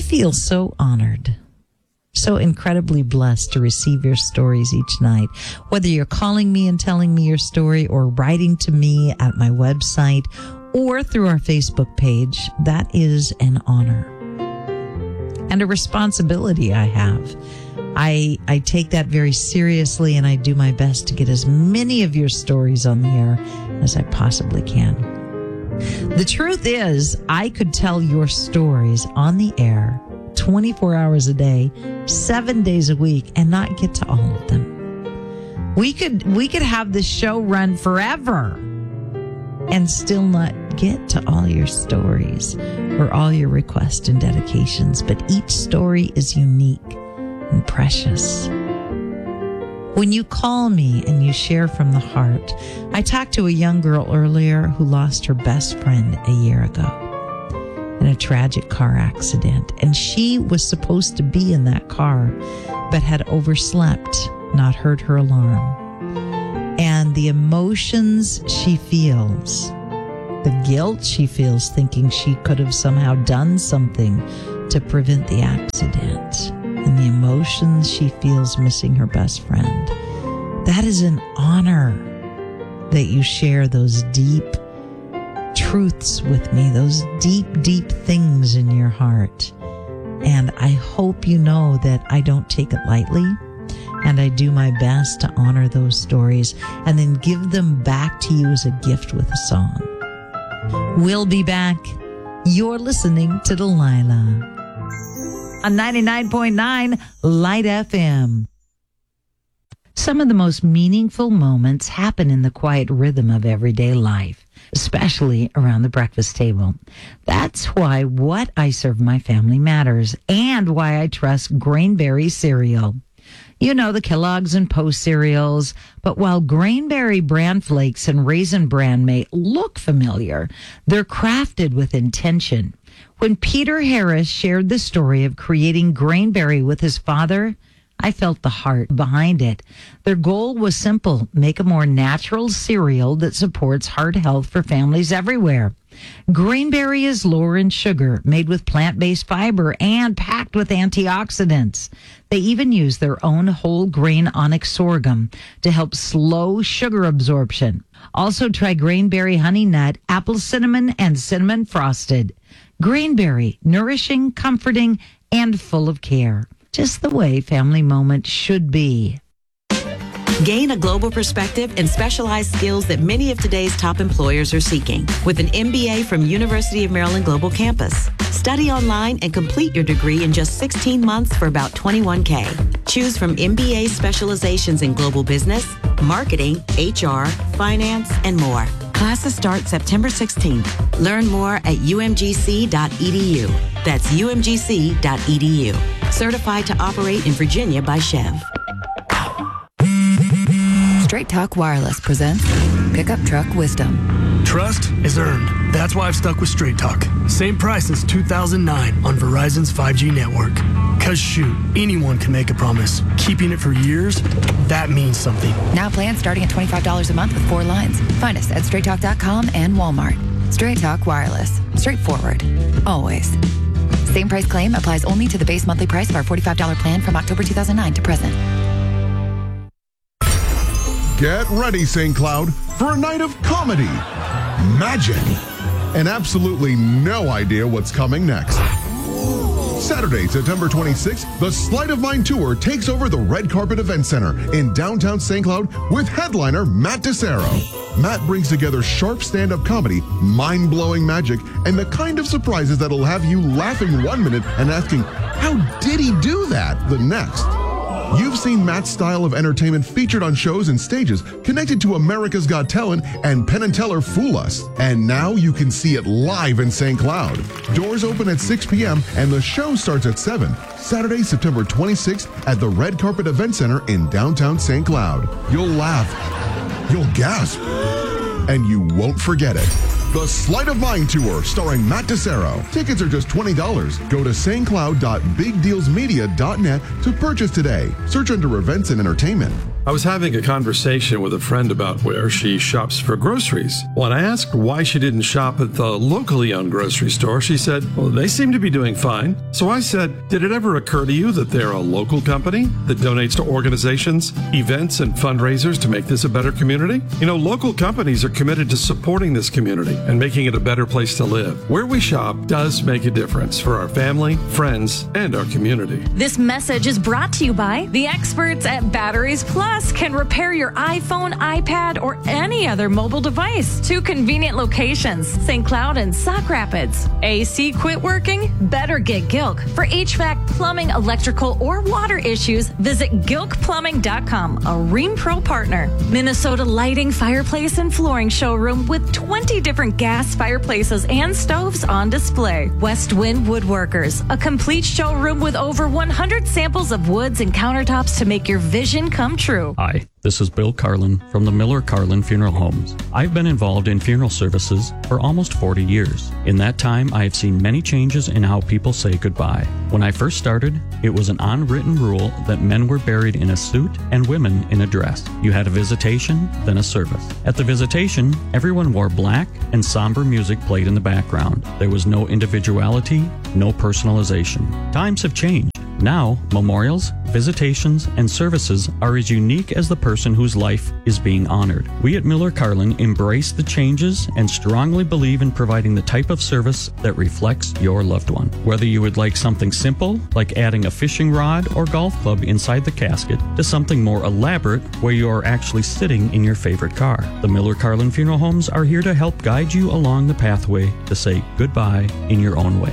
feel so honored, so incredibly blessed to receive your stories each night. Whether you're calling me and telling me your story or writing to me at my website or through our Facebook page, that is an honor and a responsibility I have. I take that very seriously, and I do my best to get as many of your stories on the air as I possibly can. The truth is, I could tell your stories on the air 24 hours a day, 7 days a week, and not get to all of them. We could have this show run forever and still not get to all your stories or all your requests and dedications, but each story is unique and precious. When you call me and you share from the heart, I talked to a young girl earlier who lost her best friend a year ago in a tragic car accident, and she was supposed to be in that car but had overslept, not heard her alarm. And the emotions she feels, the guilt she feels thinking she could have somehow done something to prevent the accident, and the emotions she feels missing her best friend. That is an honor that you share those deep truths with me, those deep, deep things in your heart. And I hope you know that I don't take it lightly, and I do my best to honor those stories and then give them back to you as a gift with a song. We'll be back. You're listening to Delilah on 99.9 Light FM. Some of the most meaningful moments happen in the quiet rhythm of everyday life, especially around the breakfast table. That's why what I serve my family matters, and why I trust Grainberry cereal. You know, the Kellogg's and Post cereals, but while Grainberry Bran Flakes and Raisin Bran may look familiar, they're crafted with intention. When Peter Harris shared the story of creating Grainberry with his father, I felt the heart behind it. Their goal was simple: make a more natural cereal that supports heart health for families everywhere. Grainberry is lower in sugar, made with plant-based fiber, and packed with antioxidants. They even use their own whole grain onyx sorghum to help slow sugar absorption. Also try Grainberry Honey Nut, Apple Cinnamon, and Cinnamon Frosted. Grainberry, nourishing, comforting, and full of care. Just the way family moments should be. Gain a global perspective and specialized skills that many of today's top employers are seeking with an MBA from University of Maryland Global Campus. Study online and complete your degree in just 16 months for about $21,000. Choose from MBA specializations in global business, marketing, HR, finance, and more. Classes start September 16th. Learn more at umgc.edu. That's umgc.edu. Certified to operate in Virginia by Chev. Straight Talk Wireless presents Pickup Truck Wisdom. Trust is earned. That's why I've stuck with Straight Talk. Same price since 2009 on Verizon's 5G network. Cause shoot, anyone can make a promise. Keeping it for years, that means something. Now plans starting at $25 a month with 4 lines. Find us at straighttalk.com and Walmart. Straight Talk Wireless. Straightforward. Always. Same price claim applies only to the base monthly price of our $45 plan from October 2009 to present. Get ready, St. Cloud, for a night of comedy, magic, and absolutely no idea what's coming next. Saturday, September 26th, the Sleight of Mind Tour takes over the Red Carpet Event Center in downtown St. Cloud with headliner Matt DeSero. Matt brings together sharp stand-up comedy, mind-blowing magic, and the kind of surprises that'll have you laughing 1 minute and asking, how did he do that, the next? You've seen Matt's style of entertainment featured on shows and stages connected to America's Got Talent and Penn & Teller Fool Us. And now you can see it live in St. Cloud. Doors open at 6 p.m. and the show starts at 7. Saturday, September 26th at the Red Carpet Event Center in downtown St. Cloud. You'll laugh, you'll gasp, and you won't forget it. The Sleight of Mind Tour starring Matt DeSero. Tickets are just $20. Go to stcloud.bigdealsmedia.net to purchase today. Search under events and entertainment. I was having a conversation with a friend about where she shops for groceries. When I asked why she didn't shop at the locally owned grocery store, she said, well, they seem to be doing fine. So I said, did it ever occur to you that they're a local company that donates to organizations, events, and fundraisers to make this a better community? You know, local companies are committed to supporting this community and making it a better place to live. Where we shop does make a difference for our family, friends, and our community. This message is brought to you by the experts at Batteries Plus. Can repair your iPhone, iPad, or any other mobile device. 2 convenient locations, St. Cloud and Sauk Rapids. AC quit working? Better get Gilk. For HVAC, plumbing, electrical, or water issues, visit gilkplumbing.com, a Rheem Pro partner. Minnesota Lighting Fireplace and Flooring Showroom with 20 different gas fireplaces and stoves on display. West Wind Woodworkers, a complete showroom with over 100 samples of woods and countertops to make your vision come true. Hi, this is Bill Carlin from the Miller Carlin Funeral Homes. I've been involved in funeral services for almost 40 years. In that time, I have seen many changes in how people say goodbye. When I first started, it was an unwritten rule that men were buried in a suit and women in a dress. You had a visitation, then a service. At the visitation, everyone wore black and somber music played in the background. There was no individuality, no personalization. Times have changed. Now, memorials, visitations, and services are as unique as the person whose life is being honored. We at Miller Carlin embrace the changes and strongly believe in providing the type of service that reflects your loved one. Whether you would like something simple, like adding a fishing rod or golf club inside the casket, to something more elaborate, where you are actually sitting in your favorite car. The Miller Carlin Funeral Homes are here to help guide you along the pathway to say goodbye in your own way.